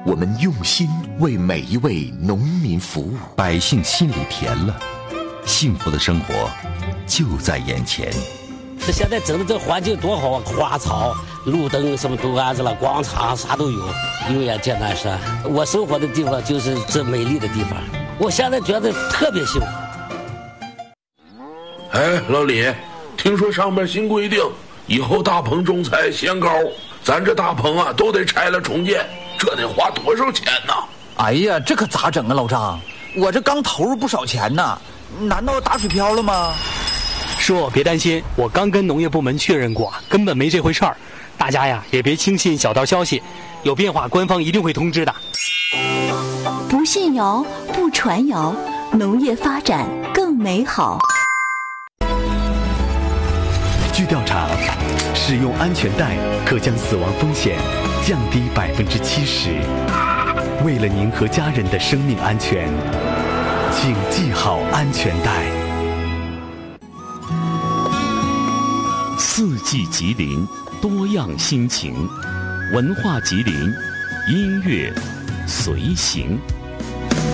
我们用心为每一位农民服务， 百姓心里甜了，幸福的生活就在眼前。 这现在整的这环境多好啊，花草、路灯什么都安置了，广场啥都有。永远见南山，我生活的地方就是这美丽的地方，我现在觉得特别幸福。 哎，老李，听说上面新规定，以后大棚种菜限高，咱这大棚啊都得拆了重建，这得花多少钱呢？ 哎呀，这可咋整啊，老张？我这刚投入不少钱呢，难道打水漂了吗？ 叔，别担心，我刚跟农业部门确认过，根本没这回事儿。大家呀，也别轻信小道消息，有变化官方一定会通知的。 不信谣，不传谣，农业发展更美好。 据调查，使用安全带可将死亡风险降低70%。为了您和家人的生命安全，请系好安全带。 四季吉林，多样心情，文化吉林，音乐随行。